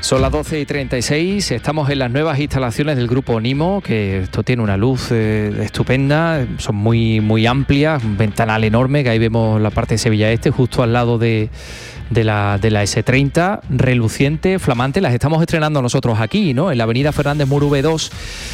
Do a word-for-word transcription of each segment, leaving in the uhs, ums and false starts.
Son las doce y treinta y seis, estamos en las nuevas instalaciones del Grupo Nimo, que esto tiene una luz eh, estupenda, son muy, muy amplias, un ventanal enorme, que ahí vemos la parte de Sevilla Este, justo al lado de, de, la, de la ese treinta, reluciente, flamante. Las estamos estrenando nosotros aquí, ¿no?, en la avenida Fernández Muro B dos,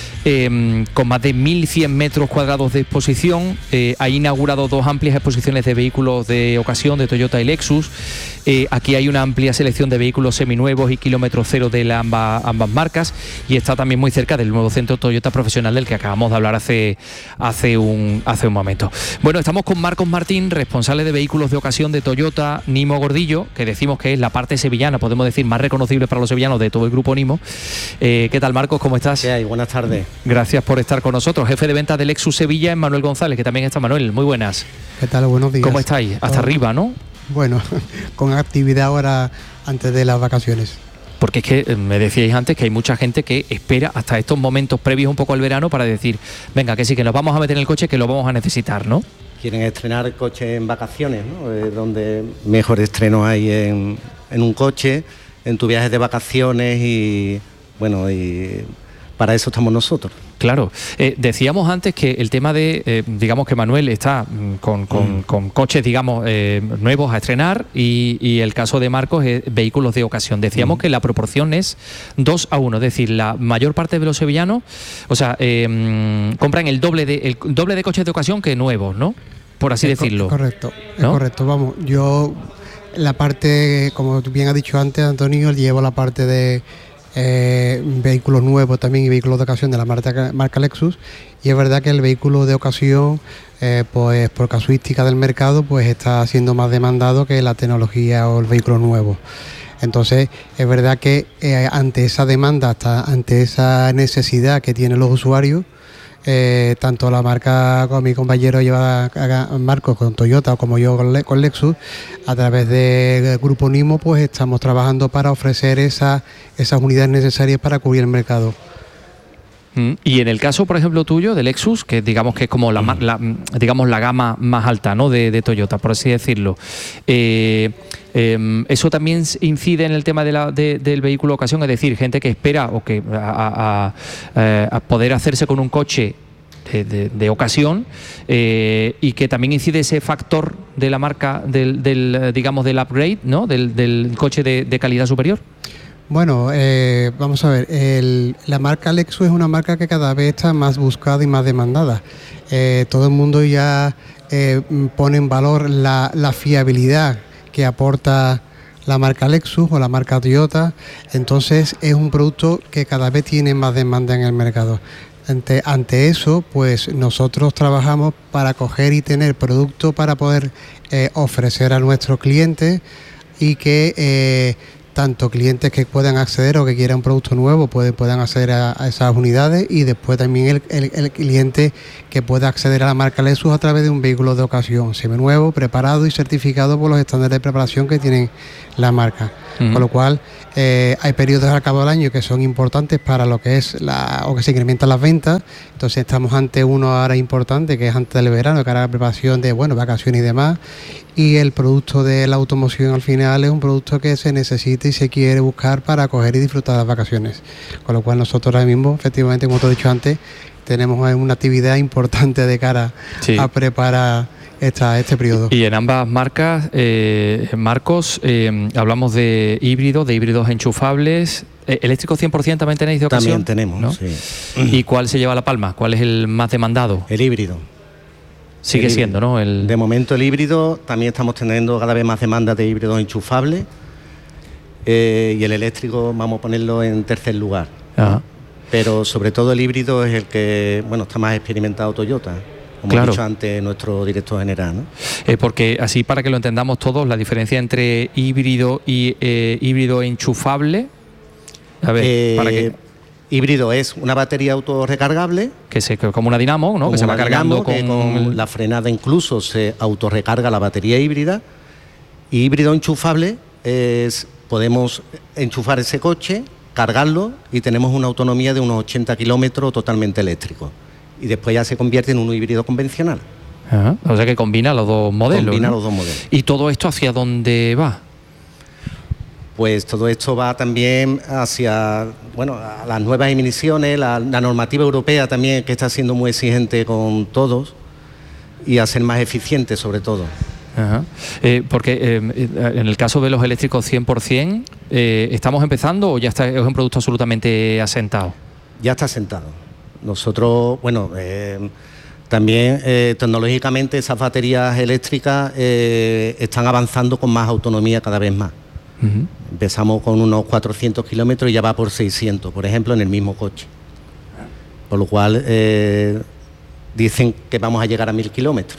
eh, con más de mil cien metros cuadrados de exposición. Eh, ha inaugurado dos amplias exposiciones de vehículos de ocasión de Toyota y Lexus. Eh, aquí hay una amplia selección de vehículos seminuevos y kilómetro cero de la ambas, ambas marcas, y está también muy cerca del nuevo centro Toyota profesional del que acabamos de hablar hace, hace, un, hace un momento. Bueno, estamos con Marcos Martín, responsable de vehículos de ocasión de Toyota Nimo Gordillo, que decimos que es la parte sevillana, podemos decir, más reconocible para los sevillanos de todo el Grupo Nimo. Eh, ¿Qué tal, Marcos? ¿Cómo estás? ¿Qué hay? Buenas tardes. Gracias por estar con nosotros. Jefe de ventas de Lexus Sevilla es Manuel González, que también está. Manuel, muy buenas. ¿Qué tal? Buenos días. ¿Cómo estáis? Hasta Todo. Arriba, ¿no? Bueno, con actividad ahora antes de las vacaciones. Porque es que me decíais antes que hay mucha gente que espera hasta estos momentos previos un poco al verano para decir, venga, que sí, que nos vamos a meter en el coche, que lo vamos a necesitar, ¿no? Quieren estrenar coche en vacaciones, ¿no? Es donde mejor estreno hay en, en un coche, en tu viaje de vacaciones, y bueno, y para eso estamos nosotros. Claro, eh, decíamos antes que el tema de, eh, digamos que Manuel está con, con, mm. con coches, digamos, eh, nuevos a estrenar, y, y el caso de Marcos es vehículos de ocasión. Decíamos mm. que la proporción es dos a uno, es decir, la mayor parte de los sevillanos, o sea, eh, compran el doble de el doble de coches de ocasión que nuevos, ¿no? Por así es decirlo. Es correcto, ¿no? Es correcto, vamos, yo la parte, como bien ha dicho antes Antonio, llevo la parte de Eh, vehículos nuevos también y vehículos de ocasión de la marca, marca Lexus, y es verdad que el vehículo de ocasión, eh, pues por casuística del mercado, pues está siendo más demandado que la tecnología o el vehículo nuevo. Entonces es verdad que eh, ante esa demanda, hasta ante esa necesidad que tienen los usuarios, Eh, tanto la marca, como mi compañero lleva a Marcos con Toyota, como yo con, Le, con Lexus, a través del Grupo Nimo, pues estamos trabajando para ofrecer esa, esas unidades necesarias para cubrir el mercado. Y en el caso, por ejemplo, tuyo, de Lexus, que digamos que es como la, la, digamos, la gama más alta, ¿no?, de, de Toyota, por así decirlo, eh, eh, ¿eso también incide en el tema de la, de, del vehículo de ocasión? Es decir, gente que espera o que a, a, a poder hacerse con un coche de, de, de ocasión, eh, y que también incide ese factor de la marca, del, del digamos, del upgrade, ¿no?, del, del coche de, de calidad superior. Bueno, eh, vamos a ver, el, la marca Lexus es una marca que cada vez está más buscada y más demandada. Eh, todo el mundo ya eh, pone en valor la, la fiabilidad que aporta la marca Lexus o la marca Toyota, entonces es un producto que cada vez tiene más demanda en el mercado. Ante, ante eso, pues nosotros trabajamos para coger y tener producto para poder eh, ofrecer a nuestros clientes, y que eh, tanto clientes que puedan acceder o que quieran un producto nuevo pueden, puedan acceder a, a esas unidades, y después también el, el, el cliente que pueda acceder a la marca Lexus a través de un vehículo de ocasión seminuevo, preparado y certificado por los estándares de preparación que tienen la marca. Uh-huh. Con lo cual eh, hay periodos al cabo del año que son importantes para lo que es la, o que se incrementan las ventas. Entonces estamos ante uno ahora importante, que es antes del verano, que hará la preparación de, bueno, vacaciones y demás, y el producto de la automoción al final es un producto que se necesita y se quiere buscar para coger y disfrutar las vacaciones. Con lo cual nosotros ahora mismo, efectivamente, como te he dicho antes, tenemos una actividad importante de cara sí. a preparar esta, este periodo. Y en ambas marcas, eh, Marcos, eh, hablamos de híbridos, de híbridos enchufables. ¿Eléctrico cien por ciento también tenéis de ocasión? También tenemos, ¿no? Sí. ¿Y cuál se lleva la palma? ¿Cuál es el más demandado? El híbrido. Sigue el siendo, híbrido. ¿no? El... De momento el híbrido, también estamos teniendo cada vez más demanda de híbridos enchufables, eh, y el eléctrico vamos a ponerlo en tercer lugar. Ajá. Pero sobre todo el híbrido es el que, bueno, está más experimentado Toyota, como claro. ha dicho antes nuestro director general, ¿no? Eh, porque así, para que lo entendamos todos, la diferencia entre híbrido y eh, híbrido enchufable, a ver, eh, para que... Híbrido es una batería autorrecargable, que se como una dinamo, ¿no? Que se va cargando con... con la frenada, incluso se autorrecarga la batería híbrida. Y híbrido enchufable es, podemos enchufar ese coche, cargarlo, y tenemos una autonomía de unos ochenta kilómetros totalmente eléctrico. Y después ya se convierte en un híbrido convencional. Ajá. O sea que combina los dos modelos. Combina ¿no? los dos modelos. ¿Y todo esto hacia dónde va? pues todo esto va también hacia, bueno, a las nuevas emisiones, la, la normativa europea también, que está siendo muy exigente con todos, y a ser más eficiente sobre todo. Ajá. Eh, porque eh, en el caso de los eléctricos cien por cien, eh, ¿estamos empezando o ya está, es un producto absolutamente asentado? Ya está asentado. Nosotros, bueno, eh, también eh, tecnológicamente esas baterías eléctricas eh, están avanzando con más autonomía cada vez más. Uh-huh. Empezamos con unos cuatrocientos kilómetros y ya va por seiscientos, por ejemplo, en el mismo coche. Por lo cual eh, dicen que vamos a llegar a mil kilómetros.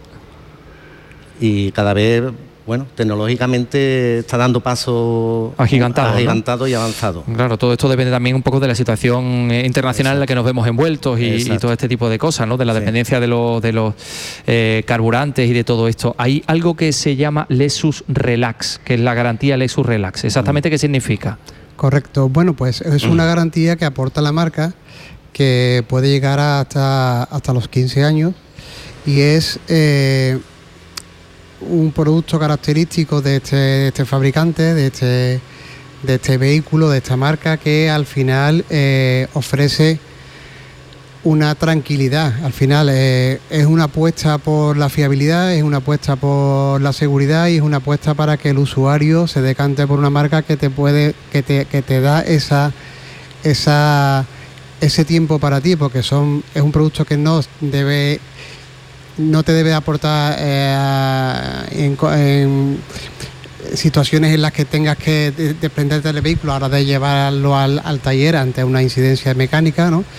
Y cada vez, bueno, tecnológicamente está dando pasos agigantados, agigantado, ¿no? Y avanzado. Claro, todo esto depende también un poco de la situación internacional Exacto. en la que nos vemos envueltos y, y todo este tipo de cosas, ¿no? De la sí. dependencia de los, de los eh, carburantes y de todo esto. Hay algo que se llama Lexus Relax, que es la garantía Lexus Relax. ¿Exactamente mm. qué significa? Correcto. Bueno, pues es una garantía que aporta la marca, que puede llegar hasta, hasta los quince años, y es... Eh, un producto característico de este, de este fabricante, de este, de este vehículo, de esta marca, que al final eh, ofrece una tranquilidad. Al final eh, es una apuesta por la fiabilidad, es una apuesta por la seguridad y es una apuesta para que el usuario se decante por una marca que te puede, que te, que te da esa, esa, ese tiempo para ti, porque son, es un producto que no debe no te debe aportar eh, en, en situaciones en las que tengas que desprenderte del vehículo a la hora de llevarlo al, al taller ante una incidencia mecánica, ¿no?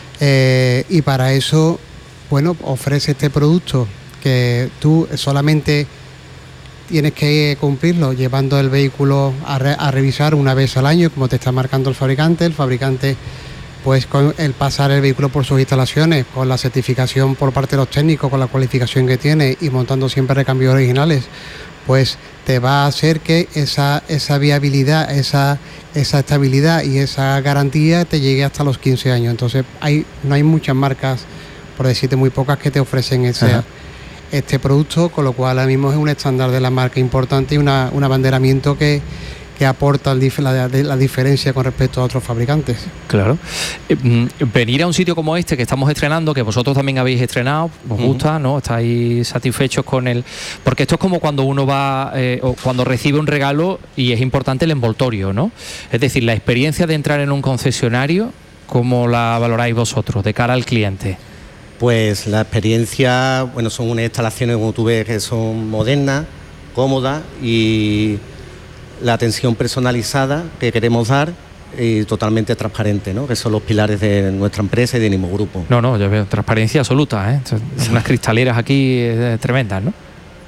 Eh, y para eso, bueno, ofrece este producto que tú solamente tienes que cumplirlo llevando el vehículo a, re, a revisar una vez al año, como te está marcando el fabricante. El fabricante, pues con el pasar el vehículo por sus instalaciones, con la certificación por parte de los técnicos, con la cualificación que tiene y montando siempre recambios originales, pues te va a hacer que esa, esa viabilidad, esa, esa estabilidad y esa garantía te llegue hasta los quince años. Entonces hay, no hay muchas marcas, por decirte muy pocas, que te ofrecen ese, este producto, con lo cual ahora mismo es un estándar de la marca importante y una, un abanderamiento que que aporta la, la diferencia con respecto a otros fabricantes. Claro. Eh, venir a un sitio como este que estamos estrenando, que vosotros también habéis estrenado, os gusta, uh-huh. ¿no? ¿Estáis satisfechos con él? Porque esto es como cuando uno va, eh, o cuando recibe un regalo y es importante el envoltorio, ¿no? Es decir, la experiencia de entrar en un concesionario, ¿cómo la valoráis vosotros de cara al cliente? Pues la experiencia, bueno, son unas instalaciones, como tú ves, que son modernas, cómodas y la atención personalizada que queremos dar y totalmente transparente, ¿no? Que son los pilares de nuestra empresa y de Nimo Grupo. No, no, yo veo transparencia absoluta, ¿eh? Unas cristaleras aquí eh, tremendas, ¿no?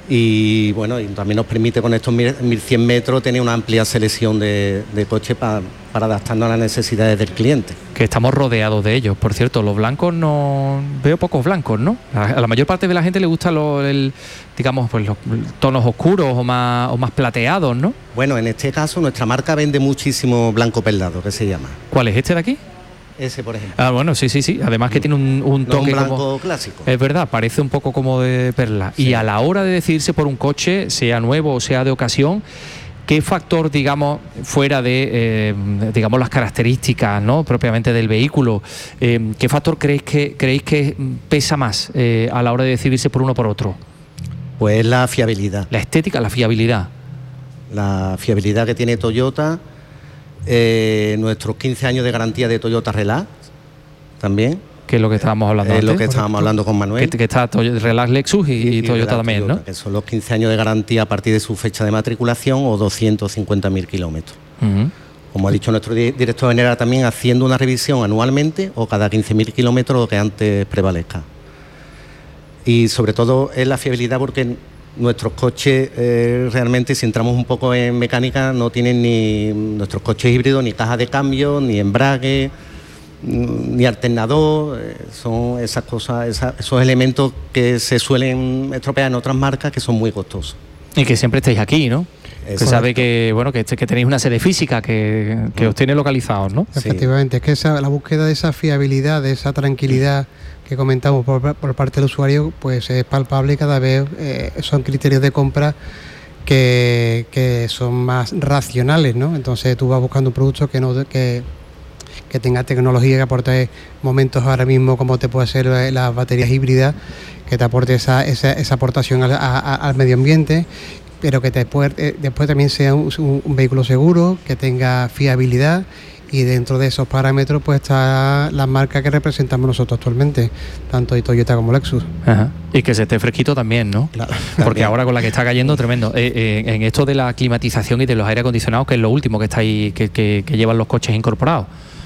Y bueno, y también nos permite con estos mil cien metros tener una amplia selección de, de coches pa, para adaptarnos a las necesidades del cliente. Que estamos rodeados de ellos. Por cierto, los blancos no... Veo pocos blancos, ¿no? A la mayor parte de la gente le gusta lo, el, digamos, pues los tonos oscuros o más, o más plateados, ¿no? Bueno, en este caso nuestra marca vende muchísimo blanco perlado, que se llama. ¿Cuál es este de aquí? Ese, por ejemplo. Ah, bueno, sí, sí, sí. Además que tiene un, un toque no un blanco como, clásico. Es verdad, parece un poco como de perla. Sí. Y a la hora de decidirse por un coche, sea nuevo o sea de ocasión, ¿qué factor, digamos, fuera de, eh, digamos, las características, ¿no?, propiamente del vehículo, eh, qué factor creéis que creéis que pesa más eh, a la hora de decidirse por uno o por otro? Pues la fiabilidad. La estética, la fiabilidad. La fiabilidad que tiene Toyota. Eh, nuestros quince años de garantía de Toyota Relax también, que es lo que estábamos hablando es antes, lo que estábamos hablando con Manuel, que, que está Toyota, Relax Lexus y, y, y Toyota también, Toyota, ¿no? Que son los quince años de garantía a partir de su fecha de matriculación o doscientos cincuenta mil kilómetros. Uh-huh. Como ha dicho nuestro director general, también haciendo una revisión anualmente o cada quince mil kilómetros, lo que antes prevalezca. Y sobre todo es la fiabilidad, porque nuestros coches eh, realmente, si entramos un poco en mecánica, no tienen ni nuestros coches híbridos ni caja de cambio, ni embrague, ni alternador. Eh, son esas cosas, esa, esos elementos que se suelen estropear en otras marcas, que son muy costosos. Y que siempre estáis aquí, ¿no? Se sabe que, bueno, que, que tenéis una sede física que, que os tiene localizados, ¿no? Efectivamente, es que esa, la búsqueda de esa fiabilidad, de esa tranquilidad que comentamos por, por parte del usuario, pues es palpable y cada vez eh, son criterios de compra que, que son más racionales, ¿no? Entonces tú vas buscando un producto que no que, que tenga tecnología, que aporte momentos ahora mismo como te puede ser las baterías híbridas, que te aporte esa, esa, esa aportación al, a, al medio ambiente, pero que te puede, después también sea un, un vehículo seguro, que tenga fiabilidad. Y dentro de esos parámetros pues está la marca que representamos nosotros actualmente, tanto Toyota como Lexus. Ajá. Y que se esté fresquito también, ¿no? Claro, porque también. Ahora con la que está cayendo, tremendo. Eh, eh, en esto de la climatización y de los aire acondicionados, que es lo último que está ahí, que, que, que llevan los coches incorporados.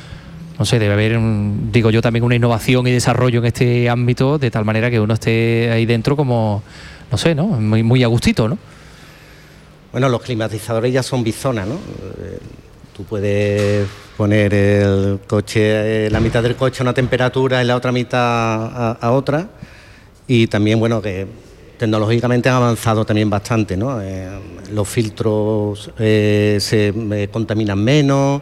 No sé, debe haber, un, digo yo, también una innovación y desarrollo en este ámbito, de tal manera que uno esté ahí dentro como, no sé, ¿no? Muy, muy a gustito, ¿no? Bueno, los climatizadores ya son bizona, ¿no? Eh, tú puedes poner el coche, eh, la mitad del coche a una temperatura y la otra mitad a, a otra, y también, bueno, que tecnológicamente han avanzado también bastante, ¿no? Eh, los filtros eh, se eh, contaminan menos,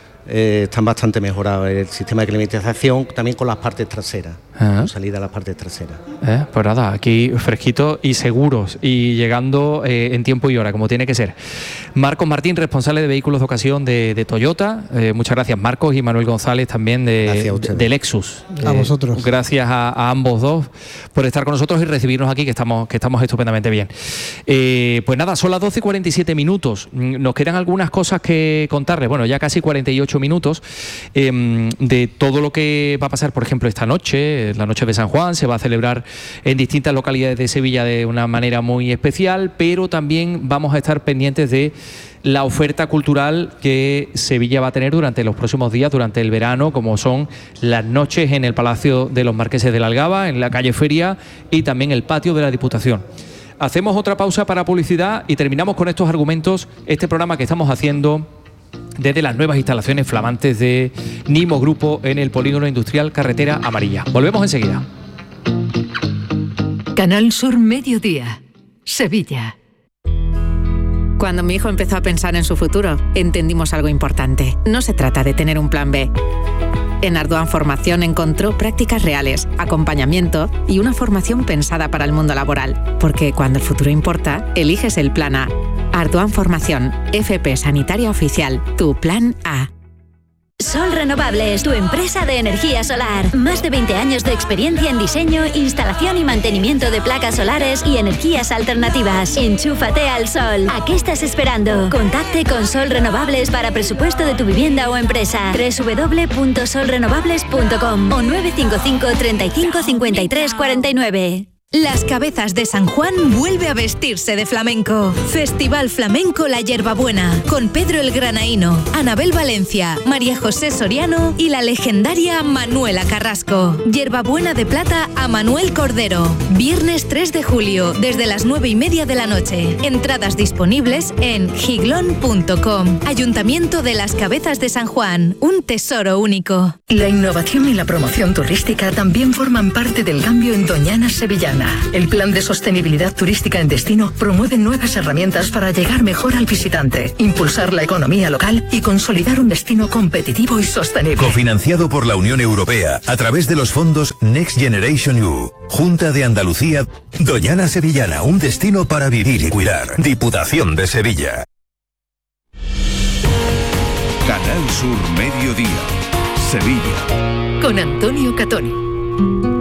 eh, están bastante mejorados el sistema de climatización, también con las partes traseras, Ajá. con salida a las partes traseras. Eh, pues nada, aquí fresquitos y seguros y llegando eh, en tiempo y hora, como tiene que ser. Marcos Martín, responsable de vehículos de ocasión de, de Toyota. Eh, muchas gracias, Marcos, y Manuel González también de, de, de Lexus. A eh, vosotros. Gracias a, a ambos dos por estar con nosotros y recibirnos aquí, que estamos, que estamos estupendamente bien. Eh, pues nada, son las doce y cuarenta y siete minutos. Nos quedan algunas cosas que contarles. Bueno, ya casi cuarenta y ocho minutos eh, de todo lo que va a pasar, por ejemplo, esta noche. La noche de San Juan se va a celebrar en distintas localidades de Sevilla de una manera muy especial, pero también vamos a estar pendientes de la oferta cultural que Sevilla va a tener durante los próximos días, durante el verano, como son las noches en el Palacio de los Marqueses de la Algaba, en la calle Feria, y también el patio de la Diputación. Hacemos otra pausa para publicidad y terminamos con estos argumentos, este programa que estamos haciendo desde las nuevas instalaciones flamantes de Nimo Grupo en el Polígono Industrial Carretera Amarilla. Volvemos enseguida. Canal Sur Mediodía, Sevilla. Cuando mi hijo empezó a pensar en su futuro, entendimos algo importante. No se trata de tener un plan B. En Ardoan Formación encontró prácticas reales, acompañamiento y una formación pensada para el mundo laboral. Porque cuando el futuro importa, eliges el plan A. Ardoan Formación, F P Sanitaria Oficial, tu plan A. Sol Renovables, tu empresa de energía solar. Más de veinte años de experiencia en diseño, instalación y mantenimiento de placas solares y energías alternativas. Enchúfate al sol. ¿A qué estás esperando? Contacte con Sol Renovables para presupuesto de tu vivienda o empresa. doble u doble u doble u punto sol renovables punto com o nueve cinco cinco, treinta y cinco, cincuenta y tres, cuarenta y nueve. Las Cabezas de San Juan vuelve a vestirse de flamenco. Festival Flamenco La Hierbabuena, con Pedro el Granaíno, Anabel Valencia, María José Soriano y la legendaria Manuela Carrasco. Hierbabuena de plata a Manuel Cordero. Viernes tres de julio, desde las nueve y media de la noche. Entradas disponibles en giglón punto com. Ayuntamiento de Las Cabezas de San Juan, un tesoro único. La innovación y la promoción turística también forman parte del cambio en Doñana Sevillana. El Plan de Sostenibilidad Turística en Destino promueve nuevas herramientas para llegar mejor al visitante, impulsar la economía local y consolidar un destino competitivo y sostenible. Cofinanciado por la Unión Europea a través de los fondos Next Generation E U. Junta de Andalucía. Doñana Sevillana, un destino para vivir y cuidar. Diputación de Sevilla. Canal Sur Mediodía, Sevilla. Con Antonio Catoni.